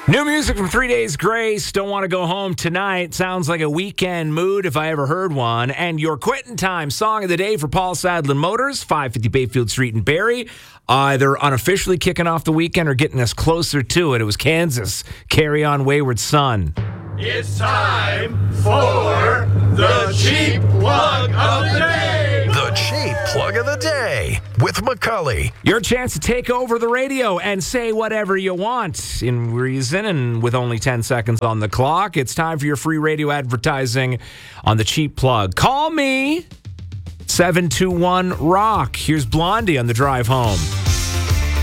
New music from 3 Days Grace. Don't want to go home tonight. Sounds like a weekend mood if I ever heard one. And your quitting time song of the day for Paul Sadlin Motors, 550 Bayfield Street in Barrie. Either unofficially kicking off the weekend or getting us closer to it. It was Kansas. Carry On Wayward Son. It's time for the Cheap Plug of the Day. The Cheap Plug of the Day with McCully. Your chance to take over the radio and say whatever you want in reason and with only 10 seconds on the clock. It's time for your free radio advertising on the Cheap Plug. Call me 721-ROCK. Here's Blondie on the drive home.